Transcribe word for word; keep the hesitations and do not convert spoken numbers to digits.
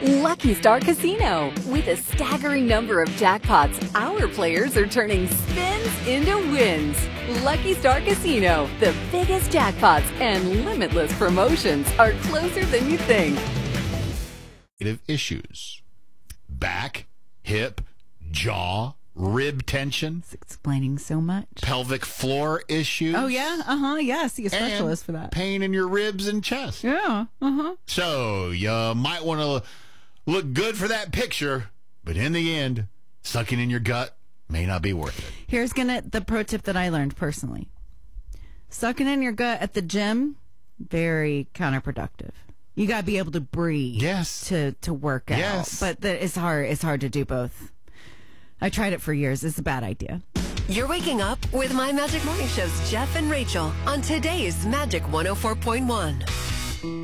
Lucky Star Casino. With a staggering number of jackpots, our players are turning spins into wins. Lucky Star Casino, the biggest jackpots and limitless promotions are closer than you think. Issues. Back, hip, jaw, rib tension. It's explaining so much. Pelvic floor issues. Oh, yeah? Uh-huh. Yeah, see a specialist and for that. Pain in your ribs and chest. Yeah. Uh-huh. So you might want to look good for that picture, but in the end, sucking in your gut may not be worth it. Here's gonna the pro tip that I learned personally. Sucking in your gut at the gym, very counterproductive. You got to be able to breathe yes. to, to work out. Yes. But the, it's hard. It's hard to do both. I tried it for years. It's a bad idea. You're waking up with My Magic Morning Show's Jeff and Rachel on today's Magic one oh four point one.